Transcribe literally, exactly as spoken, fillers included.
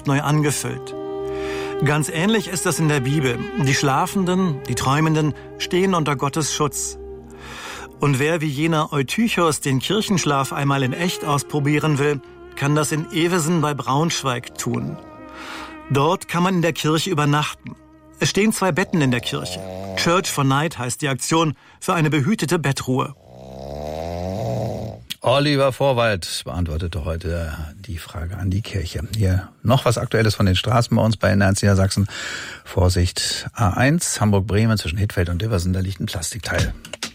Nacht neu angefüllt. Ganz ähnlich ist das in der Bibel. Die Schlafenden, die Träumenden stehen unter Gottes Schutz. Und wer wie jener Eutychos den Kirchenschlaf einmal in echt ausprobieren will, kann das in Evesen bei Braunschweig tun. Dort kann man in der Kirche übernachten. Es stehen zwei Betten in der Kirche. Church for Night heißt die Aktion, für eine behütete Bettruhe. Oliver Vorwald beantwortete heute die Frage an die Kirche. Hier noch was Aktuelles von den Straßen bei uns bei N eins Niedersachsen. Vorsicht, A eins, Hamburg-Bremen zwischen Hittfeld und Diversen, da liegt ein Plastikteil.